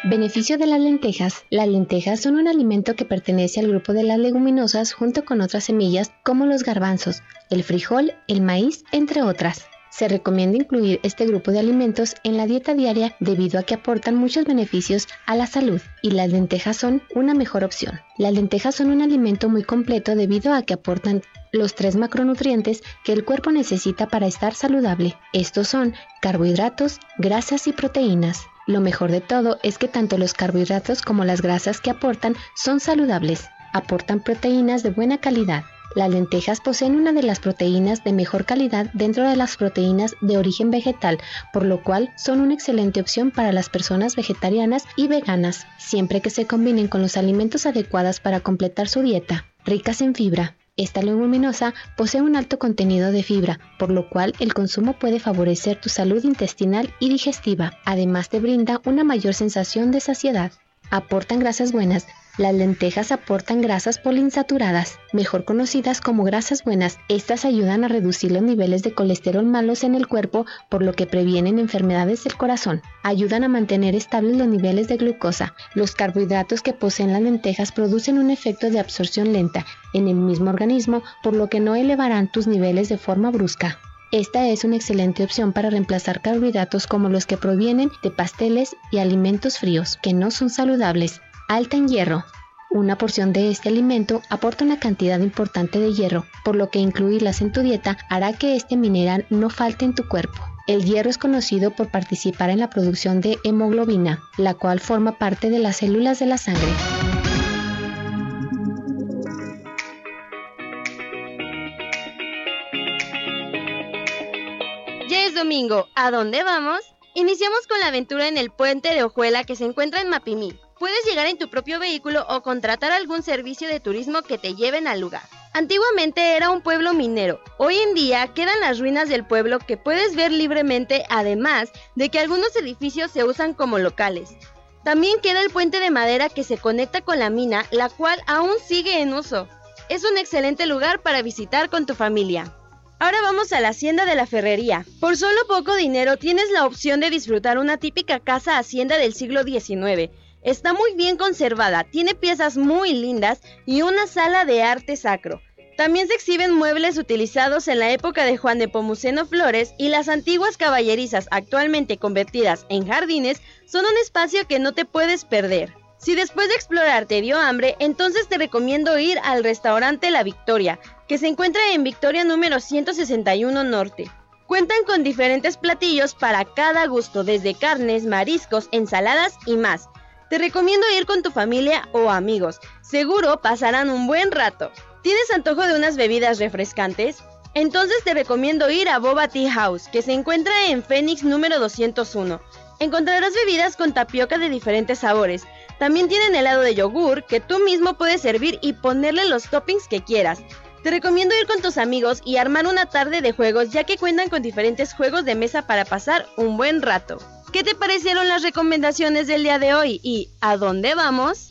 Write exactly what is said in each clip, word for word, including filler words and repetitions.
Beneficio de las lentejas. Las lentejas son un alimento que pertenece al grupo de las leguminosas junto con otras semillas como los garbanzos, el frijol, el maíz, entre otras. Se recomienda incluir este grupo de alimentos en la dieta diaria debido a que aportan muchos beneficios a la salud y las lentejas son una mejor opción. Las lentejas son un alimento muy completo debido a que aportan los tres macronutrientes que el cuerpo necesita para estar saludable. Estos son carbohidratos, grasas y proteínas. Lo mejor de todo es que tanto los carbohidratos como las grasas que aportan son saludables. Aportan proteínas de buena calidad. Las lentejas poseen una de las proteínas de mejor calidad dentro de las proteínas de origen vegetal, por lo cual son una excelente opción para las personas vegetarianas y veganas, siempre que se combinen con los alimentos adecuados para completar su dieta. Ricas en fibra. Esta leguminosa posee un alto contenido de fibra, por lo cual el consumo puede favorecer tu salud intestinal y digestiva. Además te brinda una mayor sensación de saciedad. Aportan grasas buenas. Las lentejas aportan grasas poliinsaturadas, mejor conocidas como grasas buenas. Estas ayudan a reducir los niveles de colesterol malos en el cuerpo, por lo que previenen enfermedades del corazón. Ayudan a mantener estables los niveles de glucosa. Los carbohidratos que poseen las lentejas producen un efecto de absorción lenta en el mismo organismo, por lo que no elevarán tus niveles de forma brusca. Esta es una excelente opción para reemplazar carbohidratos como los que provienen de pasteles y alimentos fríos, que no son saludables. Alta en hierro. Una porción de este alimento aporta una cantidad importante de hierro, por lo que incluirlas en tu dieta hará que este mineral no falte en tu cuerpo. El hierro es conocido por participar en la producción de hemoglobina, la cual forma parte de las células de la sangre. Ya es domingo, ¿a dónde vamos? Iniciamos con la aventura en el puente de Ojuela que se encuentra en Mapimí. Puedes llegar en tu propio vehículo o contratar algún servicio de turismo que te lleven al lugar. Antiguamente era un pueblo minero. Hoy en día quedan las ruinas del pueblo que puedes ver libremente, además de que algunos edificios se usan como locales. También queda el puente de madera que se conecta con la mina, la cual aún sigue en uso. Es un excelente lugar para visitar con tu familia. Ahora vamos a la hacienda de la Ferrería. Por solo poco dinero tienes la opción de disfrutar una típica casa hacienda del siglo diecinueve. Está muy bien conservada, tiene piezas muy lindas y una sala de arte sacro. También se exhiben muebles utilizados en la época de Juan Nepomuceno Flores y las antiguas caballerizas actualmente convertidas en jardines son un espacio que no te puedes perder. Si después de explorar te dio hambre, entonces te recomiendo ir al restaurante La Victoria, que se encuentra en Victoria número ciento sesenta y uno Norte. Cuentan con diferentes platillos para cada gusto, desde carnes, mariscos, ensaladas y más. Te recomiendo ir con tu familia o amigos, seguro pasarán un buen rato. ¿Tienes antojo de unas bebidas refrescantes? Entonces te recomiendo ir a Boba Tea House, que se encuentra en Fénix número doscientos uno. Encontrarás bebidas con tapioca de diferentes sabores. También tienen helado de yogur, que tú mismo puedes servir y ponerle los toppings que quieras. Te recomiendo ir con tus amigos y armar una tarde de juegos, ya que cuentan con diferentes juegos de mesa para pasar un buen rato. ¿Qué te parecieron las recomendaciones del día de hoy? ¿Y a dónde vamos?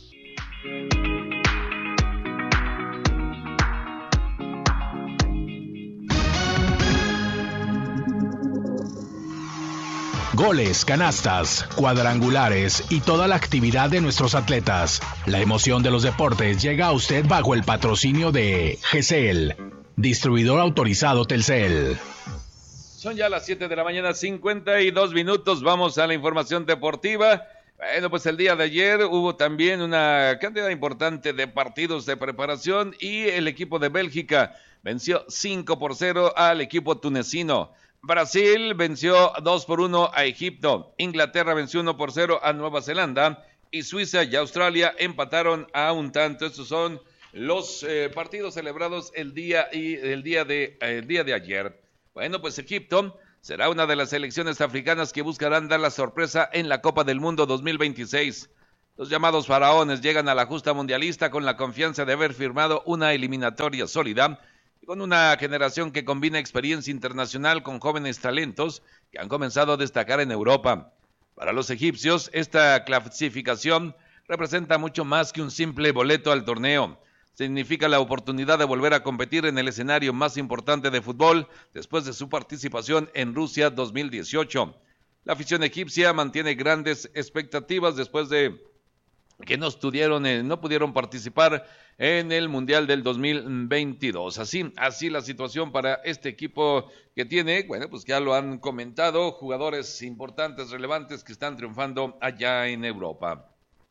Goles, canastas, cuadrangulares y toda la actividad de nuestros atletas. La emoción de los deportes llega a usted bajo el patrocinio de G C L, distribuidor autorizado Telcel. Son ya las siete de la mañana, cincuenta y dos minutos. Vamos a la información deportiva. Bueno, pues el día de ayer hubo también una cantidad importante de partidos de preparación y el equipo de Bélgica venció cinco por cero al equipo tunecino. Brasil venció dos por uno a Egipto. Inglaterra venció uno por cero a Nueva Zelanda. Y Suiza y Australia empataron a un tanto. Estos son los eh, partidos celebrados el día, y, el, día de, eh, el día de ayer. Bueno, pues Egipto será una de las selecciones africanas que buscarán dar la sorpresa en la Copa del Mundo dos mil veintiséis. Los llamados faraones llegan a la justa mundialista con la confianza de haber firmado una eliminatoria sólida y con una generación que combina experiencia internacional con jóvenes talentos que han comenzado a destacar en Europa. Para los egipcios, esta clasificación representa mucho más que un simple boleto al torneo. Significa la oportunidad de volver a competir en el escenario más importante de fútbol después de su participación en Rusia dos mil dieciocho. La afición egipcia mantiene grandes expectativas después de que no estuvieron, eh, no pudieron participar en el Mundial del dos mil veintidós. Así, así la situación para este equipo que tiene, bueno, pues ya lo han comentado, jugadores importantes, relevantes que están triunfando allá en Europa.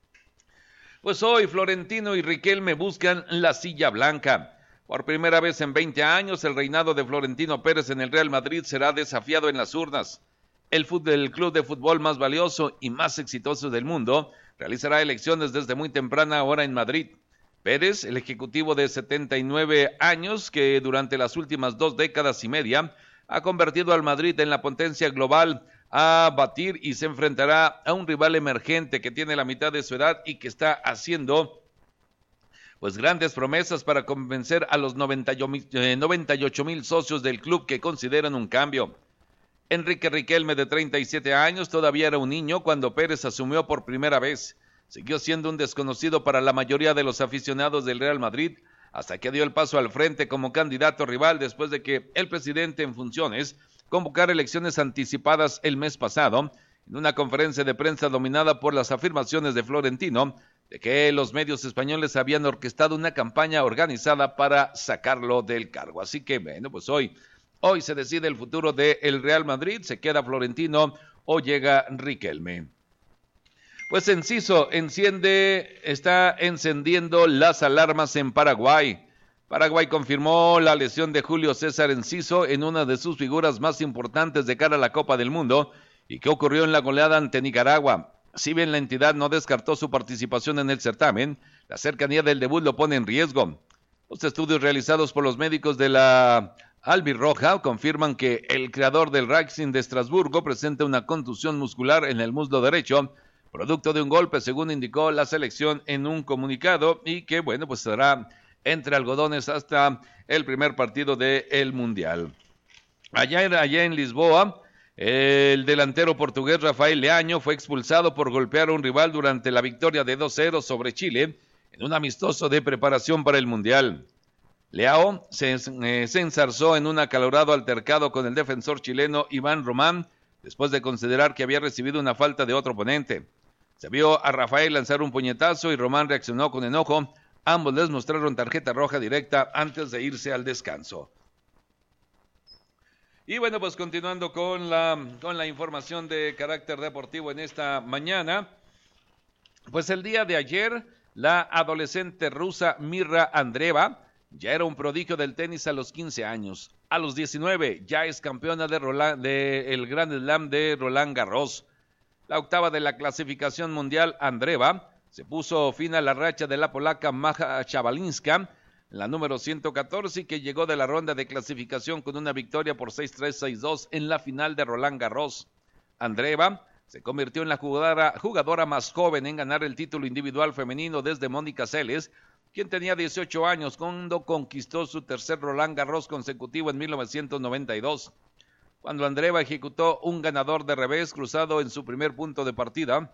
Pues hoy Florentino y Riquelme buscan la silla blanca. Por primera vez en veinte años, el reinado de Florentino Pérez en el Real Madrid será desafiado en las urnas. El, fútbol, el club de fútbol más valioso y más exitoso del mundo realizará elecciones desde muy temprana hora en Madrid. Pérez, el ejecutivo de setenta y nueve años que durante las últimas dos décadas y media ha convertido al Madrid en la potencia global a batir y se enfrentará a un rival emergente que tiene la mitad de su edad y que está haciendo pues grandes promesas para convencer a los noventa y ocho mil socios del club que consideran un cambio. Enrique Riquelme, de treinta y siete años, todavía era un niño cuando Pérez asumió por primera vez. Siguió siendo un desconocido para la mayoría de los aficionados del Real Madrid, hasta que dio el paso al frente como candidato rival después de que el presidente en funciones convocara elecciones anticipadas el mes pasado, en una conferencia de prensa dominada por las afirmaciones de Florentino, de que los medios españoles habían orquestado una campaña organizada para sacarlo del cargo. Así que, bueno, pues hoy... Hoy se decide el futuro del Real Madrid, se queda Florentino o llega Riquelme. Pues Enciso enciende, está encendiendo las alarmas en Paraguay. Paraguay confirmó la lesión de Julio César Enciso en una de sus figuras más importantes de cara a la Copa del Mundo y que ocurrió en la goleada ante Nicaragua. Si bien la entidad no descartó su participación en el certamen, la cercanía del debut lo pone en riesgo. Los estudios realizados por los médicos de la albirroja confirman que el creador del Racing de Estrasburgo presenta una contusión muscular en el muslo derecho, producto de un golpe, según indicó la selección en un comunicado, y que, bueno, pues estará entre algodones hasta el primer partido del Mundial. Allá, allá en Lisboa, el delantero portugués Rafael Leaño fue expulsado por golpear a un rival durante la victoria de dos cero sobre Chile en un amistoso de preparación para el Mundial. Leao se, eh, se enzarzó en un acalorado altercado con el defensor chileno Iván Román después de considerar que había recibido una falta de otro oponente. Se vio a Rafael lanzar un puñetazo y Román reaccionó con enojo. Ambos les mostraron tarjeta roja directa antes de irse al descanso. Y bueno, pues continuando con la, con la información de carácter deportivo en esta mañana, pues el día de ayer la adolescente rusa Mirra Andreeva ya era un prodigio del tenis a los quince años. A los diecinueve ya es campeona de, Roland, de el Grand Slam de Roland Garros. La octava de la clasificación mundial, Andreeva, se puso fin a la racha de la polaca Maja Chabalinska, la número ciento catorce, que llegó de la ronda de clasificación con una victoria por seis tres, seis dos en la final de Roland Garros. Andreeva se convirtió en la jugadora, jugadora más joven en ganar el título individual femenino desde Mónica Seles, quien tenía dieciocho años cuando conquistó su tercer Roland Garros consecutivo en mil novecientos noventa y dos. Cuando Andreeva ejecutó un ganador de revés cruzado en su primer punto de partida,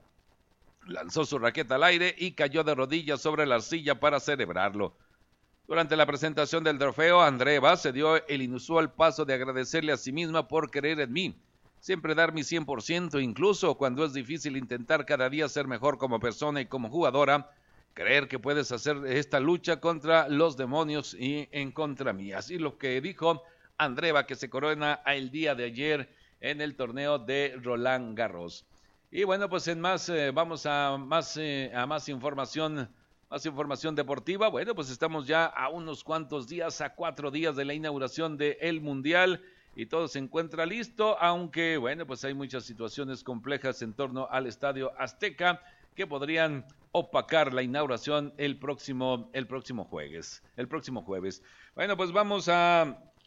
lanzó su raqueta al aire y cayó de rodillas sobre la arcilla para celebrarlo. Durante la presentación del trofeo, Andreeva se dio el inusual paso de agradecerle a sí misma por creer en mí, siempre dar mi cien por ciento, incluso cuando es difícil intentar cada día ser mejor como persona y como jugadora, creer que puedes hacer esta lucha contra los demonios y en contra mí. Así lo que dijo Andreeva, que se corona el día de ayer en el torneo de Roland Garros. Y bueno, pues en más, eh, vamos a más, eh, a más información, más información deportiva. Bueno, pues estamos ya a unos cuantos días, a cuatro días de la inauguración del Mundial y todo se encuentra listo, aunque bueno, pues hay muchas situaciones complejas en torno al Estadio Azteca que podrían opacar la inauguración el próximo, el próximo jueves, el próximo jueves. Bueno, pues vamos a,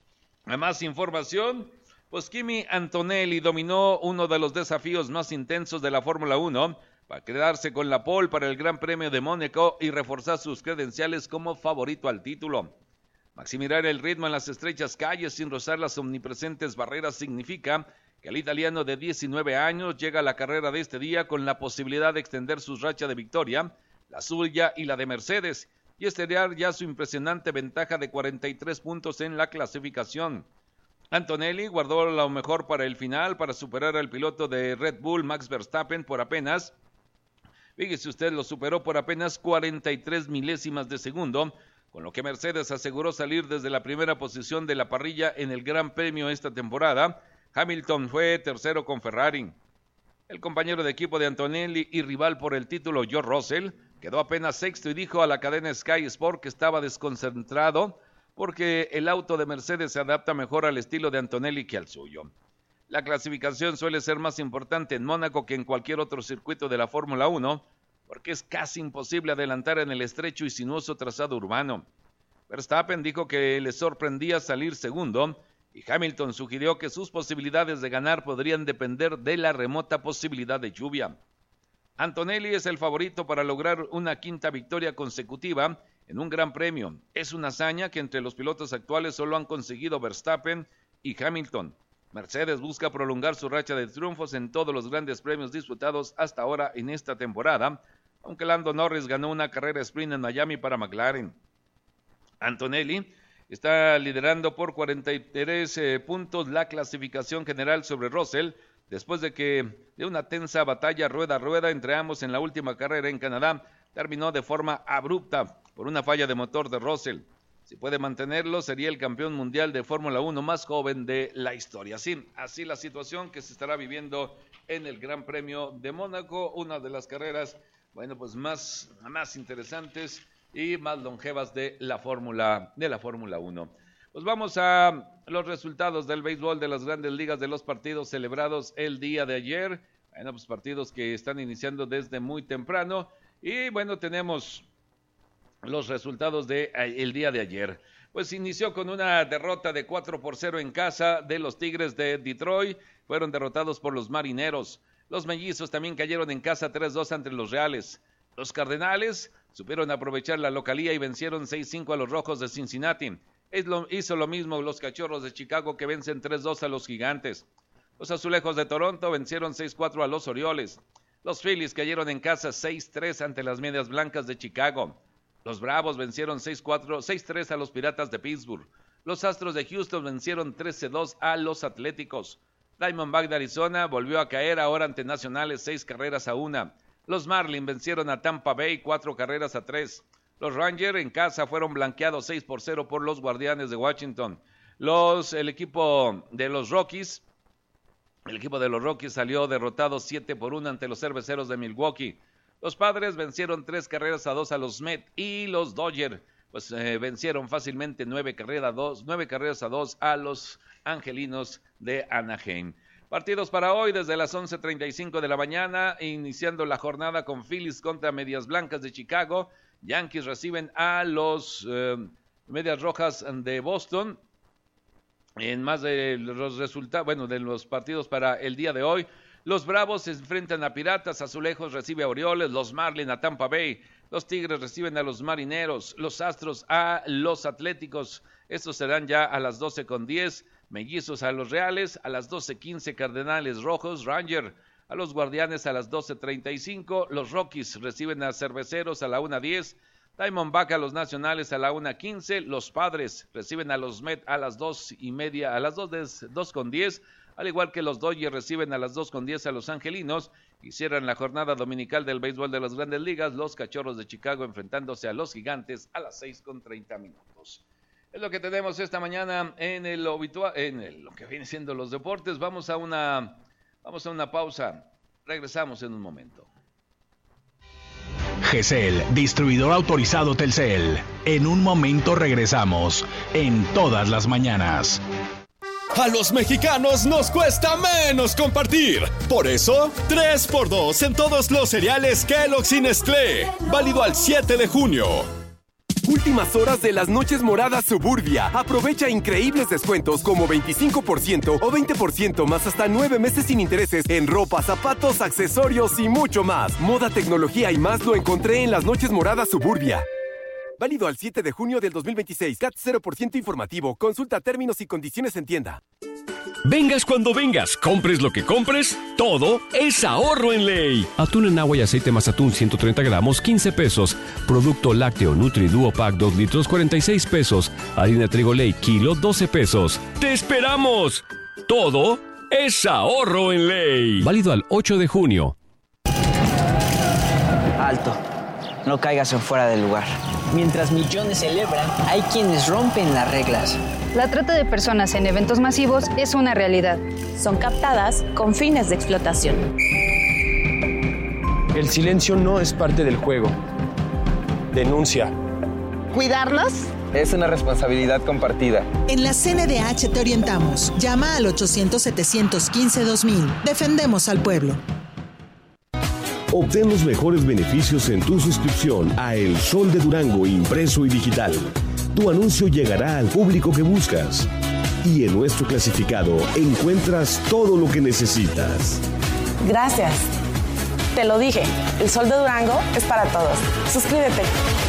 a más información. Pues Kimi Antonelli dominó uno de los desafíos más intensos de la Fórmula uno para quedarse con la pole para el Gran Premio de Mónaco y reforzar sus credenciales como favorito al título. Maximizar el ritmo en las estrechas calles sin rozar las omnipresentes barreras significa que el italiano de diecinueve años llega a la carrera de este día con la posibilidad de extender su racha de victoria, la suya y la de Mercedes, y estirar ya su impresionante ventaja de cuarenta y tres puntos en la clasificación. Antonelli guardó lo mejor para el final para superar al piloto de Red Bull, Max Verstappen, por apenas, fíjese usted, lo superó por apenas cuarenta y tres milésimas de segundo, con lo que Mercedes aseguró salir desde la primera posición de la parrilla en el Gran Premio esta temporada. Hamilton fue tercero con Ferrari. El compañero de equipo de Antonelli y rival por el título, George Russell, quedó apenas sexto y dijo a la cadena Sky Sport que estaba desconcentrado porque el auto de Mercedes se adapta mejor al estilo de Antonelli que al suyo. La clasificación suele ser más importante en Mónaco que en cualquier otro circuito de la Fórmula uno, porque es casi imposible adelantar en el estrecho y sinuoso trazado urbano. Verstappen dijo que le sorprendía salir segundo, y Hamilton sugirió que sus posibilidades de ganar podrían depender de la remota posibilidad de lluvia. Antonelli es el favorito para lograr una quinta victoria consecutiva en un gran premio. Es una hazaña que entre los pilotos actuales solo han conseguido Verstappen y Hamilton. Mercedes busca prolongar su racha de triunfos en todos los grandes premios disputados hasta ahora en esta temporada, aunque Lando Norris ganó una carrera sprint en Miami para McLaren. Antonelli está liderando por cuarenta y tres eh, puntos la clasificación general sobre Russell, después de que de una tensa batalla rueda a rueda entre ambos en la última carrera en Canadá, terminó de forma abrupta por una falla de motor de Russell. Si puede mantenerlo, sería el campeón mundial de Fórmula uno más joven de la historia. Así, así la situación que se estará viviendo en el Gran Premio de Mónaco, una de las carreras, bueno, pues más, más interesantes y más longevas de la Fórmula de la Fórmula uno. Pues vamos a los resultados del béisbol de las Grandes Ligas, de los partidos celebrados el día de ayer. Bueno, pues partidos que están iniciando desde muy temprano. Y bueno, tenemos los resultados del de, día de ayer. Pues inició con una derrota de cuatro por cero en casa de los Tigres de Detroit. Fueron derrotados por los Marineros. Los Mellizos también cayeron en casa tres dos ante los Reales. Los Cardenales supieron aprovechar la localía y vencieron seis cinco a los Rojos de Cincinnati. Hizo lo mismo los Cachorros de Chicago, que vencen tres dos a los Gigantes. Los Azulejos de Toronto vencieron seis cuatro a los Orioles. Los Phillies cayeron en casa seis tres ante las Medias Blancas de Chicago. Los Bravos vencieron seis cuatro, seis tres a los Piratas de Pittsburgh. Los Astros de Houston vencieron trece dos a los Atléticos. Diamondback de Arizona volvió a caer ahora ante Nacionales seis carreras a una. Los Marlins vencieron a Tampa Bay cuatro carreras a tres. Los Rangers en casa fueron blanqueados seis por cero por los Guardianes de Washington. Los, el equipo de los Rockies, el equipo de los Rockies salió derrotado siete por uno ante los Cerveceros de Milwaukee. Los Padres vencieron tres carreras a dos a los Mets, y los Dodgers pues eh, vencieron fácilmente nueve carreras a dos, nueve carreras a dos a los Angelinos de Anaheim. Partidos para hoy desde las once treinta y cinco de la mañana, iniciando la jornada con Phillies contra Medias Blancas de Chicago. Yankees reciben a los eh, Medias Rojas de Boston. En más de los resultados, bueno, de los partidos para el día de hoy, los Bravos se enfrentan a Piratas, Azulejos recibe a Orioles, los Marlins a Tampa Bay, los Tigres reciben a los Marineros, los Astros a los Atléticos. Estos serán ya a las doce con diez, Mellizos a los Reales, a las doce quince Cardenales Rojos, Ranger a los Guardianes a las doce treinta y cinco, los Rockies reciben a Cerveceros a la una diez, Diamondback a los Nacionales a la una quince, los Padres reciben a los Mets a las dos y media, a las dos con diez, al igual que los Dodgers reciben a las dos con diez a los Angelinos, y cierran la jornada dominical del béisbol de las Grandes Ligas, los Cachorros de Chicago enfrentándose a los Gigantes a las seis con treinta minutos. Es lo que tenemos esta mañana en el habitual, en el, lo que viene siendo los deportes. Vamos a una, vamos a una pausa. Regresamos en un momento. G C L, distribuidor autorizado Telcel. En un momento regresamos, en todas las mañanas. A los mexicanos nos cuesta menos compartir. Por eso, tres por dos en todos los cereales Kellogg's y Nestlé. Válido al siete de junio. Últimas horas de las noches moradas Suburbia. Aprovecha increíbles descuentos como veinticinco por ciento o veinte por ciento más hasta nueve meses sin intereses en ropa, zapatos, accesorios y mucho más. Moda, tecnología y más lo encontré en las noches moradas Suburbia. Válido al siete de junio del dos mil veintiséis. C A T cero por ciento informativo. Consulta términos y condiciones en tienda. Vengas cuando vengas, compres lo que compres, todo es ahorro en Ley. Atún en agua y aceite más atún ciento treinta gramos, quince pesos. Producto lácteo Nutri Duo Pack dos litros, cuarenta y seis pesos. Harina de trigo Ley, kilo, doce pesos. ¡Te esperamos! Todo es ahorro en Ley. Válido al ocho de junio. Alto. No caigas en fuera del lugar. Mientras millones celebran, hay quienes rompen las reglas. La trata de personas en eventos masivos es una realidad. Son captadas con fines de explotación. El silencio no es parte del juego. Denuncia. ¿Cuidarlos? Es una responsabilidad compartida. En la C N D H te orientamos. Llama al ochocientos, setecientos quince, dos mil. Defendemos al pueblo. Obtén los mejores beneficios en tu suscripción a El Sol de Durango impreso y digital. Tu anuncio llegará al público que buscas. Y en nuestro clasificado encuentras todo lo que necesitas. Gracias. Te lo dije, El Sol de Durango es para todos. Suscríbete.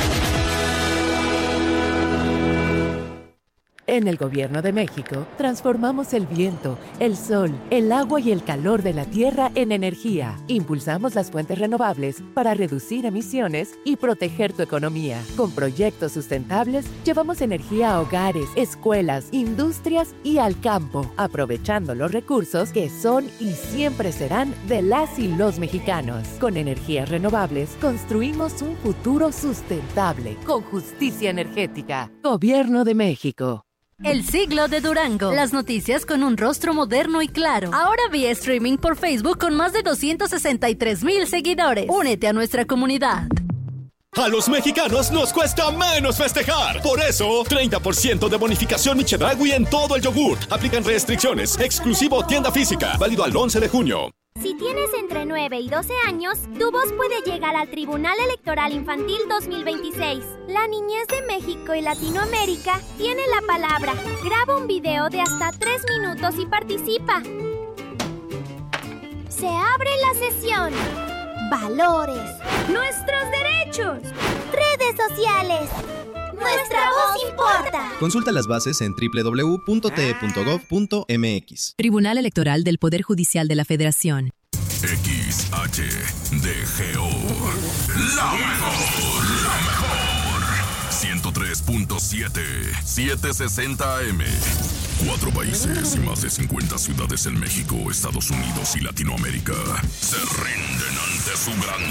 En el Gobierno de México, transformamos el viento, el sol, el agua y el calor de la tierra en energía. Impulsamos las fuentes renovables para reducir emisiones y proteger tu economía. Con proyectos sustentables, llevamos energía a hogares, escuelas, industrias y al campo, aprovechando los recursos que son y siempre serán de las y los mexicanos. Con energías renovables, construimos un futuro sustentable, con justicia energética. Gobierno de México. El siglo de Durango. Las noticias con un rostro moderno y claro. Ahora vía streaming por Facebook con más de doscientos sesenta y tres mil seguidores. Únete a nuestra comunidad. A los mexicanos nos cuesta menos festejar. Por eso, treinta por ciento de bonificación Chedraui en todo el yogurt. Aplican restricciones. Exclusivo tienda física. Válido al once de junio. Si tienes entre nueve y doce años, tu voz puede llegar al Tribunal Electoral Infantil dos mil veintiséis. La niñez de México y Latinoamérica tiene la palabra. Graba un video de hasta tres minutos y participa. Se abre la sesión. Valores. Nuestros derechos. Redes sociales. Nuestra voz importa. Consulta las bases en doble u doble u doble u punto t e punto gov punto m x. Tribunal Electoral del Poder Judicial de la Federación. X H D G O. La mejor. La mejor. ciento tres punto siete. setecientos sesenta A M. Cuatro países y más de cincuenta ciudades en México, Estados Unidos y Latinoamérica se rinden ante su grandeza.